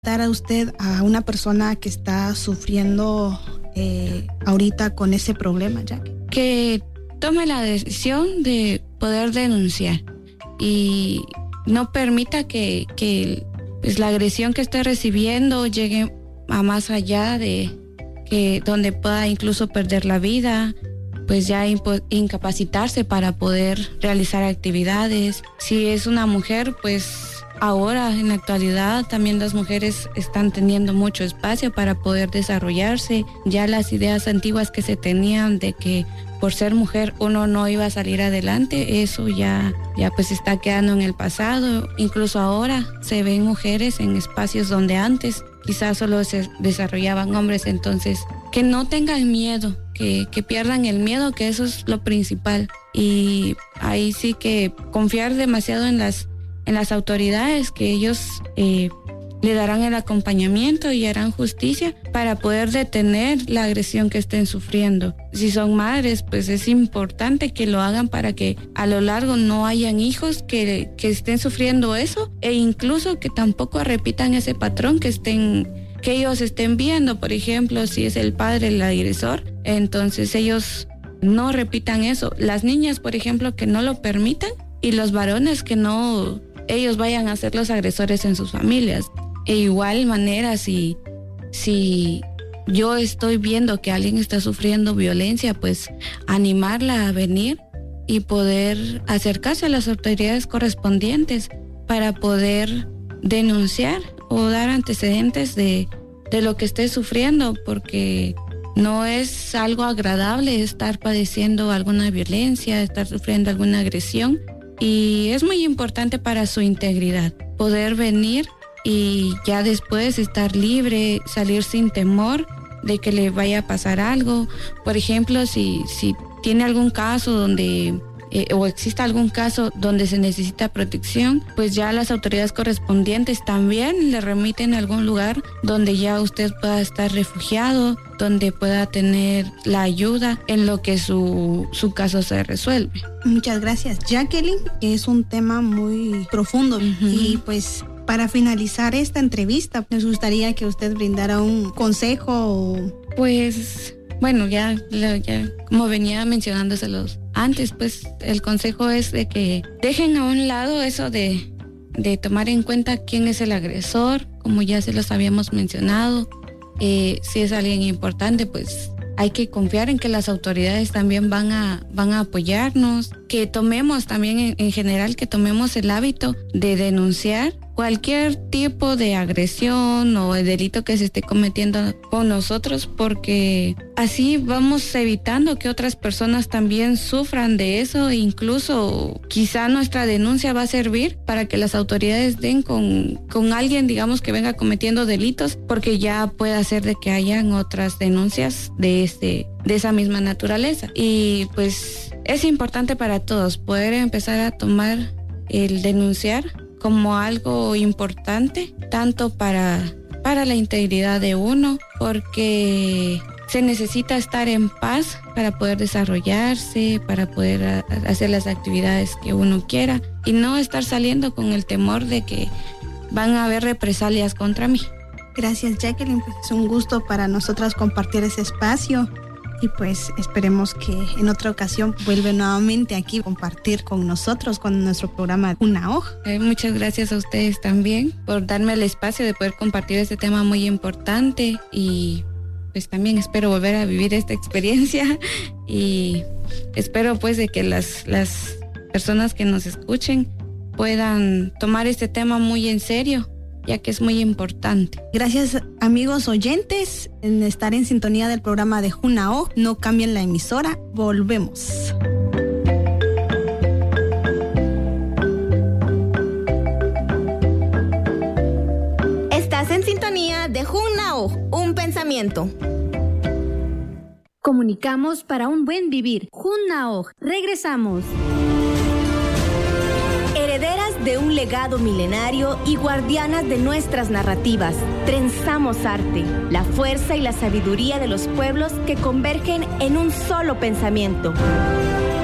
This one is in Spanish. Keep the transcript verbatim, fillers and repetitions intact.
dar a usted a una persona que está sufriendo eh, ahorita con ese problema, Jackie? Que tome la decisión de poder denunciar y no permita que, que pues, la agresión que esté recibiendo llegue a más allá de que donde pueda incluso perder la vida, pues ya impo- incapacitarse para poder realizar actividades. Si es una mujer, pues ahora, en la actualidad, también las mujeres están teniendo mucho espacio para poder desarrollarse. Ya las ideas antiguas que se tenían de que por ser mujer uno no iba a salir adelante, eso ya, ya pues está quedando en el pasado. Incluso ahora se ven mujeres en espacios donde antes quizás solo se desarrollaban hombres. Entonces, que no tengan miedo, que, que pierdan el miedo, que eso es lo principal. Y ahí sí que confiar demasiado en las en las autoridades, que ellos eh, le darán el acompañamiento y harán justicia para poder detener la agresión que estén sufriendo. Si son madres, pues es importante que lo hagan para que a lo largo no hayan hijos que, que estén sufriendo eso, e incluso que tampoco repitan ese patrón que estén que ellos estén viendo. Por ejemplo, si es el padre el agresor, entonces ellos no repitan eso. Las niñas, por ejemplo, que no lo permitan, y los varones que no ellos vayan a ser los agresores en sus familias. E igual manera, si, si yo estoy viendo que alguien está sufriendo violencia, pues animarla a venir y poder acercarse a las autoridades correspondientes para poder denunciar o dar antecedentes de, de lo que esté sufriendo, porque no es algo agradable estar padeciendo alguna violencia, estar sufriendo alguna agresión. Y es muy importante para su integridad poder venir y ya después estar libre, salir sin temor de que le vaya a pasar algo. Por ejemplo, si, si tiene algún caso donde eh, o exista algún caso donde se necesita protección, pues ya las autoridades correspondientes también le remiten a algún lugar donde ya usted pueda estar refugiado, donde pueda tener la ayuda en lo que su, su caso se resuelve. Muchas gracias, Jacqueline. Es un tema muy profundo. Uh-huh. Y pues para finalizar esta entrevista, nos gustaría que usted brindara un consejo. Pues bueno, ya, ya como venía mencionándoselos antes, pues el consejo es de que dejen a un lado eso de, de tomar en cuenta quién es el agresor, como ya se los habíamos mencionado. Eh, si es alguien importante, pues hay que confiar en que las autoridades también van a, van a apoyarnos, que tomemos también en, en general, que tomemos el hábito de denunciar cualquier tipo de agresión o de delito que se esté cometiendo con nosotros, porque así vamos evitando que otras personas también sufran de eso, e incluso quizá nuestra denuncia va a servir para que las autoridades den con, con alguien, digamos, que venga cometiendo delitos, porque ya puede hacer de que hayan otras denuncias de este, de esa misma naturaleza. Y pues es importante para todos poder empezar a tomar el denunciar como algo importante, tanto para, para la integridad de uno, porque se necesita estar en paz para poder desarrollarse, para poder a, hacer las actividades que uno quiera y no estar saliendo con el temor de que van a haber represalias contra mí. Gracias, Jacqueline. Pues es un gusto para nosotras compartir ese espacio. Y pues esperemos que en otra ocasión vuelva nuevamente aquí a compartir con nosotros con nuestro programa Juna Oj. Eh, muchas gracias a ustedes también por darme el espacio de poder compartir este tema muy importante, y pues también espero volver a vivir esta experiencia y espero pues de que las, las personas que nos escuchen puedan tomar este tema muy en serio, ya que es muy importante. Gracias, amigos oyentes, en estar en sintonía del programa de Juna Oj. No cambien la emisora, volvemos. Estás en sintonía de Juna Oj, un pensamiento. Comunicamos para un buen vivir. Juna Oj, regresamos. Herederas de un legado milenario y guardianas de nuestras narrativas, trenzamos arte, la fuerza y la sabiduría de los pueblos que convergen en un solo pensamiento.